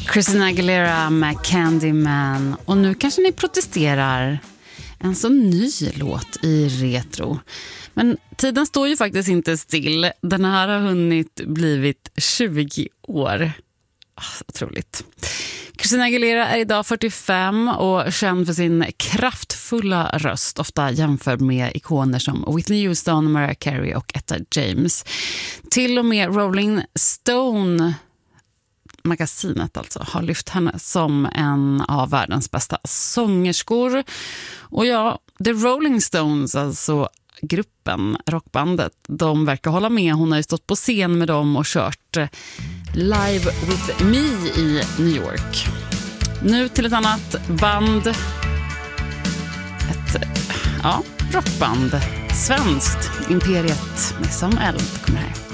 Christina Aguilera med Candyman. Och nu kanske ni protesterar. En så ny låt i retro. Men tiden står ju faktiskt inte still. Den här har hunnit blivit 20 år. Otroligt. Christina Aguilera är idag 45 och känd för sin kraftfulla röst, ofta jämförd med ikoner som Whitney Houston, Mariah Carey och Etta James. Till och med Rolling Stone, magasinet alltså, har lyft henne som en av världens bästa sångerskor. Och ja, The Rolling Stones, alltså gruppen, rockbandet, de verkar hålla med. Hon har ju stått på scen med dem och kört Live With Me i New York. Nu till ett annat band. Ett rockband. Svenskt. Imperiet med Som eld kommer här.